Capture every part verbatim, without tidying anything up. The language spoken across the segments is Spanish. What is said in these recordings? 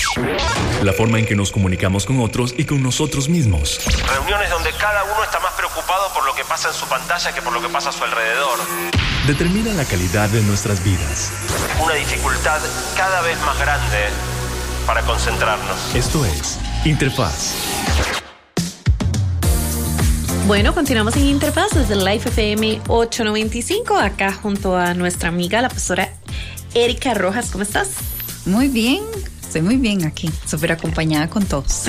La forma en que nos comunicamos con otros y con nosotros mismos. Reuniones donde cada uno está más preocupado por lo que pasa en su pantalla que por lo que pasa a su alrededor. Determina la calidad de nuestras vidas. Una dificultad cada vez más grande para concentrarnos. Esto es Interfaz. Bueno, continuamos en Interfaz desde el Life F M ochocientos noventa y cinco, acá junto a nuestra amiga, la pastora Erika Rojas. ¿Cómo estás? Muy bien, estoy muy bien aquí, súper acompañada con todos.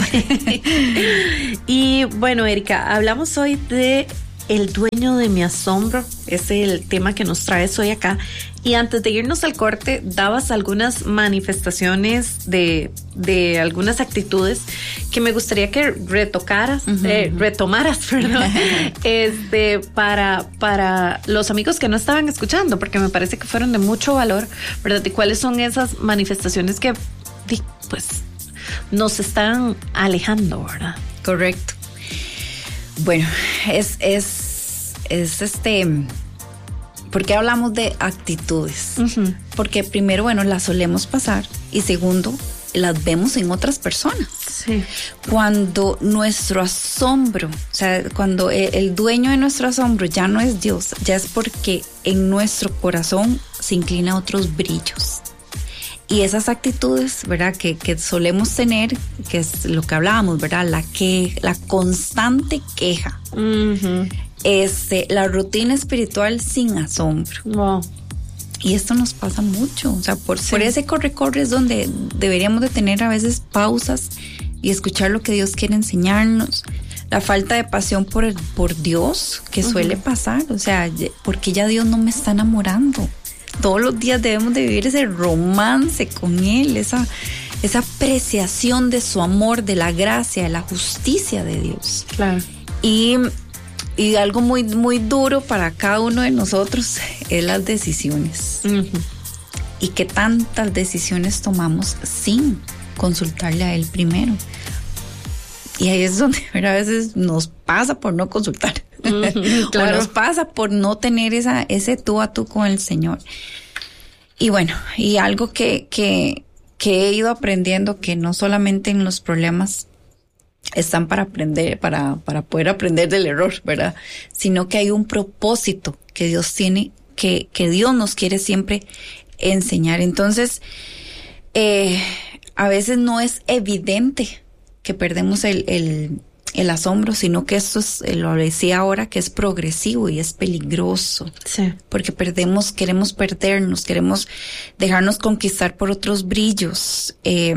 Y bueno, Erika, hablamos hoy de el dueño de mi asombro. Es el tema que nos traes hoy acá. Y antes de irnos al corte, dabas algunas manifestaciones de, de algunas actitudes que me gustaría que retocaras, uh-huh. eh, retomaras, perdón, este, para, para los amigos que no estaban escuchando, porque me parece que fueron de mucho valor, ¿verdad? ¿Y cuáles son esas manifestaciones que, pues, nos están alejando, verdad? Correcto. Bueno, es, es, es este... ¿Por qué hablamos de actitudes? Uh-huh. Porque primero, bueno, las solemos pasar y segundo, las vemos en otras personas. Sí. Cuando nuestro asombro, o sea, cuando el, el dueño de nuestro asombro ya no es Dios, ya es porque en nuestro corazón se inclina a otros brillos. Y esas actitudes, ¿verdad? Que, que solemos tener, que es lo que hablábamos, ¿verdad? La que, la constante queja. Uh-huh. Este, la rutina espiritual sin asombro. Wow. Y esto nos pasa mucho, o sea, por, sí. por ese corre-corre es donde deberíamos de tener a veces pausas y escuchar lo que Dios quiere enseñarnos. La falta de pasión por, el, por Dios que uh-huh. suele pasar, o sea, porque ya Dios no me está enamorando. Todos los días debemos de vivir ese romance con Él, esa, esa apreciación de su amor, de la gracia, de la justicia de Dios. Claro. Y Y algo muy, muy duro para cada uno de nosotros es las decisiones. Uh-huh. Y que tantas decisiones tomamos sin consultarle a Él primero. Y ahí es donde a veces nos pasa por no consultar. Uh-huh, claro. O nos pasa por no tener esa, ese tú a tú con el Señor. Y bueno, y algo que, que, que he ido aprendiendo, que no solamente en los problemas están para aprender, para, para poder aprender del error, ¿verdad? Sino que hay un propósito que Dios tiene, que, que Dios nos quiere siempre enseñar. Entonces, eh, a veces no es evidente que perdemos el, el, el asombro, sino que esto es, lo decía ahora, que es progresivo y es peligroso. Sí. Porque perdemos, queremos perdernos, queremos dejarnos conquistar por otros brillos, eh,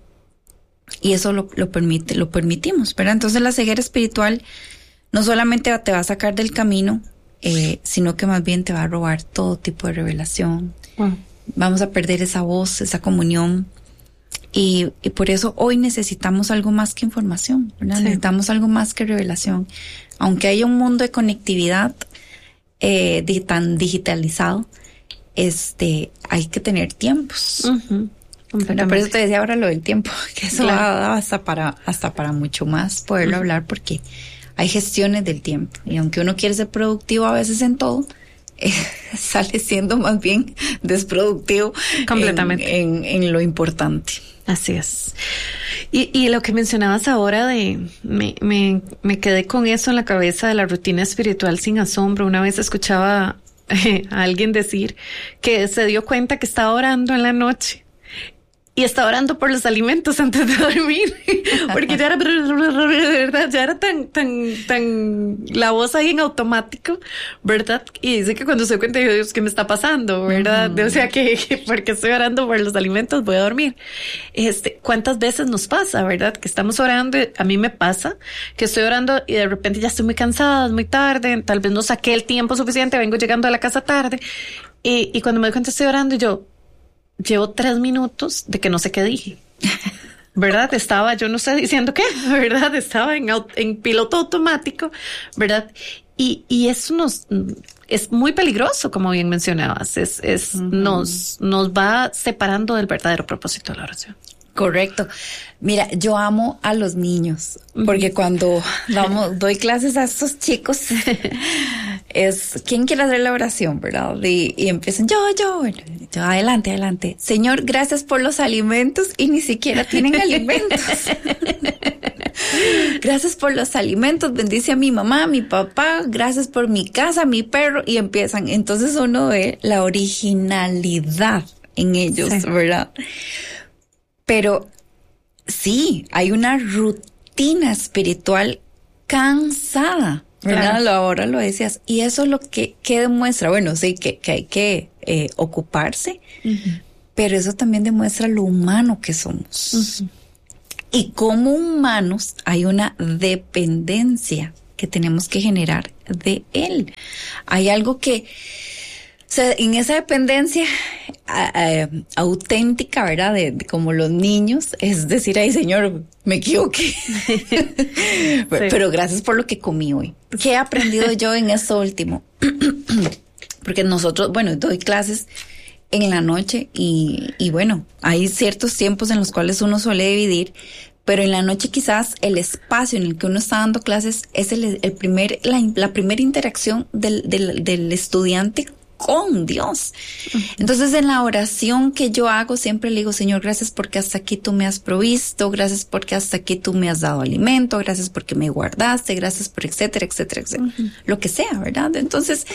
y eso lo, lo permite, lo permitimos, ¿verdad? Entonces la ceguera espiritual no solamente te va a sacar del camino, eh, sino que más bien te va a robar todo tipo de revelación. Wow. Vamos a perder esa voz, esa comunión. Y, y por eso hoy necesitamos algo más que información, ¿verdad? Sí. Necesitamos algo más que revelación. Aunque haya un mundo de conectividad eh, de, tan digitalizado, este, hay que tener tiempos. Uh-huh. Pero por eso te decía ahora lo del tiempo, que eso claro. va hasta para, hasta para mucho más poderlo uh-huh. hablar, porque hay gestiones del tiempo. Y aunque uno quiere ser productivo a veces en todo, eh, sale siendo más bien desproductivo completamente en, en, en lo importante. Así es. Y, y lo que mencionabas ahora de, me, me, me quedé con eso en la cabeza de la rutina espiritual sin asombro. Una vez escuchaba eh, a alguien decir que se dio cuenta que estaba orando en la noche y estaba orando por los alimentos antes de dormir, porque ya era, ¿verdad? Ya era tan, tan, tan, la voz ahí en automático, ¿verdad? Y dice que cuando se dio cuenta, Dios, ¿qué me está pasando? ¿Verdad? Uh-huh. O sea, que, que porque estoy orando por los alimentos voy a dormir. Este, ¿cuántas veces nos pasa, verdad? Que estamos orando, a mí me pasa, que estoy orando y de repente ya estoy muy cansada, es muy tarde, tal vez no saqué el tiempo suficiente, vengo llegando a la casa tarde, y, y cuando me doy cuenta estoy orando y yo, llevo tres minutos de que no sé qué dije, ¿verdad? Estaba, yo no sé diciendo qué, ¿verdad? Estaba en, en piloto automático, ¿verdad? Y, y eso nos, es muy peligroso, como bien mencionabas, es, es, uh-huh. nos, nos va separando del verdadero propósito de la oración. Correcto. Mira, yo amo a los niños, porque cuando damos, doy clases a estos chicos, es, ¿quién quiere hacer la oración, verdad? Y, y empiezan, yo, yo, bueno, yo, adelante, adelante. Señor, gracias por los alimentos, y ni siquiera tienen alimentos. Gracias por los alimentos, bendice a mi mamá, a mi papá, gracias por mi casa, mi perro, y empiezan. Entonces uno ve la originalidad en ellos, sí. ¿verdad? Pero sí, hay una rutina espiritual cansada, ¿verdad? Claro. Ahora lo decías. Y eso es lo que, que demuestra, bueno, sí, que, que hay que eh, ocuparse, uh-huh. pero eso también demuestra lo humano que somos. Uh-huh. Y como humanos hay una dependencia que tenemos que generar de Él. Hay algo que, o sea, en esa dependencia uh, uh, auténtica, ¿verdad? De, de como los niños, es decir, ay, Señor, me equivoqué. Sí. pero, pero gracias por lo que comí hoy. ¿Qué he aprendido yo en esto último? Porque nosotros, bueno, doy clases en la noche y, y bueno, hay ciertos tiempos en los cuales uno suele dividir, pero en la noche quizás el espacio en el que uno está dando clases es el, el primer, la, la primera interacción del, del, del estudiante con Dios. Uh-huh. Entonces en la oración que yo hago siempre le digo, Señor, gracias porque hasta aquí tú me has provisto, gracias porque hasta aquí tú me has dado alimento, gracias porque me guardaste, gracias por etcétera, etcétera, etcétera, uh-huh. lo que sea, ¿verdad? Entonces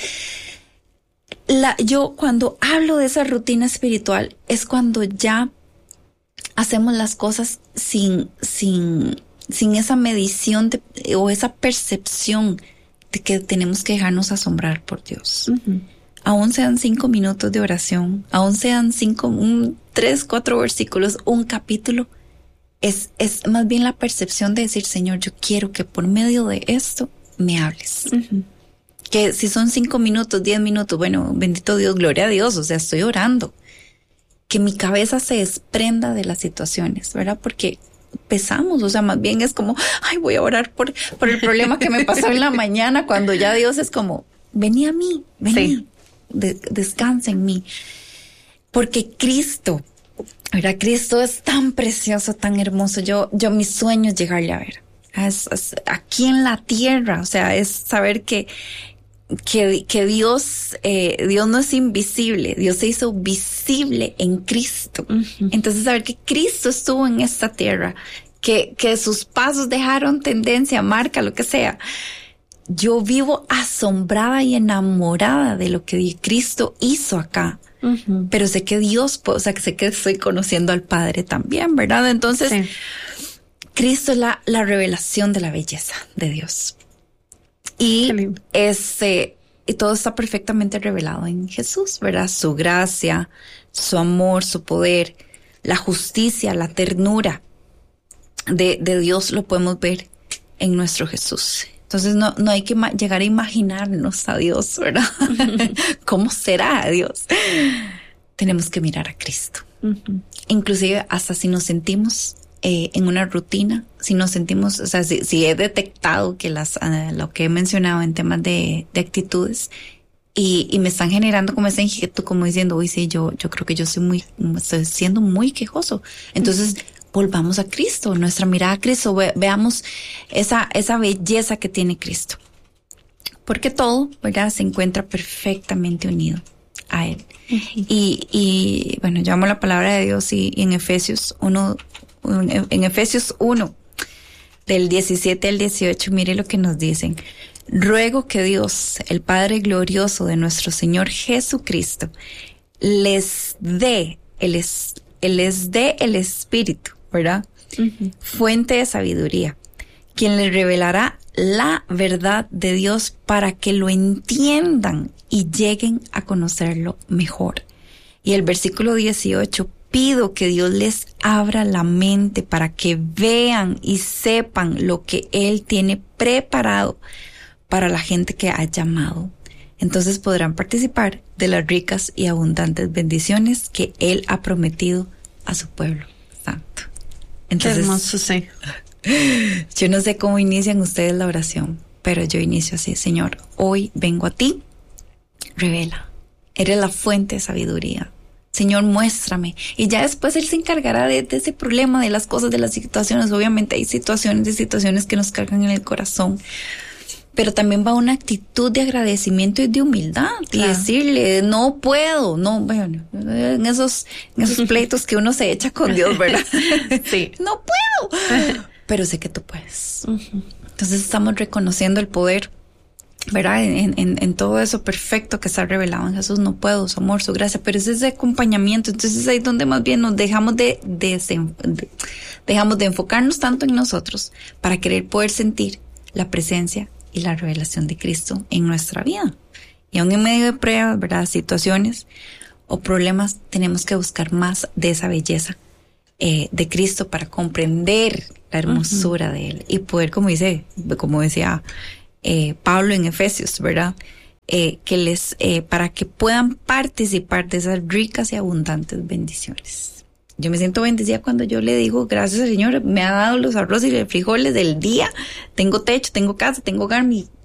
La, yo cuando hablo de esa rutina espiritual es cuando ya hacemos las cosas sin, sin, sin esa medición de, o esa percepción de que tenemos que dejarnos asombrar por Dios. Uh-huh. Aún sean cinco minutos de oración, aún sean cinco, un, tres, cuatro versículos, un capítulo, es, es más bien la percepción de decir, Señor, yo quiero que por medio de esto me hables. Uh-huh. Que si son cinco minutos, diez minutos, bueno, bendito Dios, gloria a Dios, o sea, estoy orando. Que mi cabeza se desprenda de las situaciones, ¿verdad? Porque pesamos, o sea, más bien es como, ay, voy a orar por, por el problema que me pasó en la mañana, cuando ya Dios es como, vení a mí, vení, sí. de, descansa en mí. Porque Cristo, ¿verdad? Cristo es tan precioso, tan hermoso. Yo, yo mi sueño es llegarle a ver. Es, es aquí en la tierra, o sea, es saber que Que, que Dios, eh, Dios no es invisible, Dios se hizo visible en Cristo. Uh-huh. Entonces saber que Cristo estuvo en esta tierra, que, que sus pasos dejaron tendencia, marca, lo que sea. Yo vivo asombrada y enamorada de lo que Cristo hizo acá. Uh-huh. Pero sé que Dios, o sea, que sé que estoy conociendo al Padre también, ¿verdad? Entonces, sí. Cristo es la, la revelación de la belleza de Dios. Y este, y todo está perfectamente revelado en Jesús, ¿verdad? Su gracia, su amor, su poder, la justicia, la ternura de, de Dios lo podemos ver en nuestro Jesús. Entonces no, no hay que ma- llegar a imaginarnos a Dios, ¿verdad? ¿Cómo será Dios? Tenemos que mirar a Cristo. Uh-huh. Inclusive hasta si nos sentimos Eh, en una rutina, si nos sentimos, o sea, si, si he detectado que las, uh, lo que he mencionado en temas de, de actitudes y, y me están generando como ese inquietud, como diciendo, uy, sí, yo, yo creo que yo soy muy, estoy siendo muy quejoso. Entonces, uh-huh. volvamos a Cristo, nuestra mirada a Cristo, ve, veamos esa, esa belleza que tiene Cristo. Porque todo, ¿verdad? Se encuentra perfectamente unido a Él. Uh-huh. Y, y, bueno, yo amo la palabra de Dios y, y en Efesios uno, en Efesios uno, del diecisiete al dieciocho, mire lo que nos dicen. Ruego que Dios, el Padre glorioso de nuestro Señor Jesucristo, les dé el, es, les dé el Espíritu, ¿verdad? Uh-huh. Fuente de sabiduría, quien les revelará la verdad de Dios para que lo entiendan y lleguen a conocerlo mejor. Y el versículo dieciocho, pido que Dios les abra la mente para que vean y sepan lo que Él tiene preparado para la gente que ha llamado. Entonces podrán participar de las ricas y abundantes bendiciones que Él ha prometido a su pueblo santo. Entonces, qué hermoso, sí. Yo no sé cómo inician ustedes la oración, pero yo inicio así. Señor, hoy vengo a ti, revela. Eres la fuente de sabiduría. Señor, muéstrame. Y ya después Él se encargará de, de ese problema, de las cosas, de las situaciones. Obviamente hay situaciones y situaciones que nos cargan en el corazón. pero también va una actitud de agradecimiento y de humildad, claro. Y decirle, no puedo, no, bueno, en esos, en esos pleitos que uno se echa con Dios, ¿verdad? Sí. No puedo, pero sé que tú puedes. Uh-huh. Entonces estamos reconociendo el poder, ¿verdad? En, en, en todo eso perfecto que está revelado en Jesús. No puedo, su amor, su gracia, pero es ese acompañamiento. Entonces ahí es donde más bien nos dejamos de, de, de dejamos de enfocarnos tanto en nosotros para querer poder sentir la presencia y la revelación de Cristo en nuestra vida. Y aún en medio de pruebas, ¿verdad?, situaciones o problemas, tenemos que buscar más de esa belleza eh, de Cristo para comprender la hermosura uh-huh. de Él y poder, como dice, como decía eh, Pablo en Efesios, ¿verdad?, eh, que les eh, para que puedan participar de esas ricas y abundantes bendiciones. Yo me siento bendecida cuando yo le digo, gracias al Señor, me ha dado los arroz y los frijoles del día, tengo techo, tengo casa, tengo hogar, mi